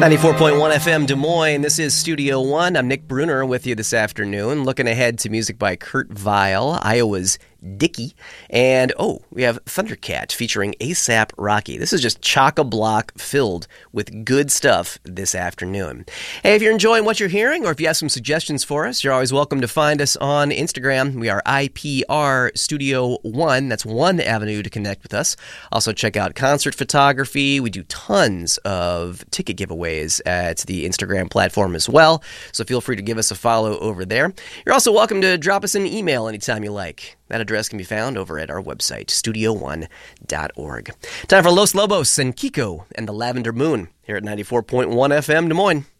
94.1 FM Des Moines. This is Studio One. I'm Nick Bruner with you this afternoon, looking ahead to music by Kurt Vile, Iowa's Dickie, and we have Thundercat featuring ASAP Rocky. This is just chock-a-block filled with good stuff this afternoon. Hey, if you're enjoying what you're hearing, or if you have some suggestions for us, you're always welcome to find us on Instagram. We are IPR Studio One. That's one avenue to connect with us. Also, check out concert photography. We do tons of ticket giveaways at the Instagram platform as well, so feel free to give us a follow over there. You're also welcome to drop us an email anytime you like. That address can be found over at our website, studio1.org. Time for Los Lobos and Kiko and the Lavender Moon here at 94.1 FM Des Moines.